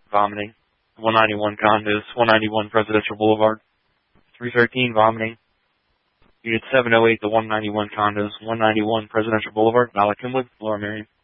vomiting. 191 condos, 191 Presidential Boulevard. 313, vomiting. Unit 708, the 191 condos, 191 Presidential Boulevard, Malakimwood, Lower Merion.